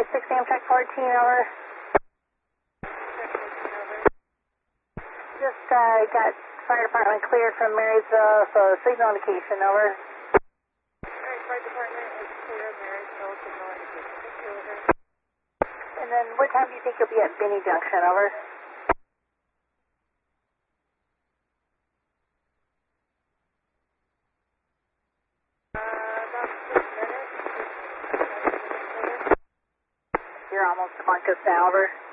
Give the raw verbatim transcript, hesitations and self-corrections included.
six Amtrak fourteen, over. Just uh, got fire department cleared from Marysville, so signal indication, over. Alright, fire department is clear of Marysville, signal indication. Thank you, over. And then what time do you think you'll be at Binney Junction, over? You're almost to Marcus now, over.